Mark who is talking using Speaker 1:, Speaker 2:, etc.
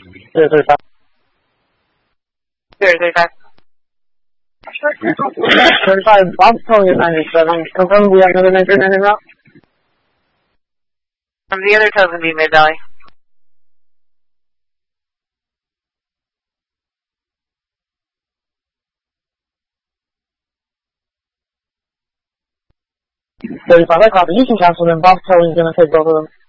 Speaker 1: 035.
Speaker 2: 035.
Speaker 1: 35, Bob, tell you 97. Confirm we have another 939 route.
Speaker 2: The other tail's gonna be Mid-Valley.
Speaker 1: I copy. You can cancel them. Bob Towing's gonna take both of them.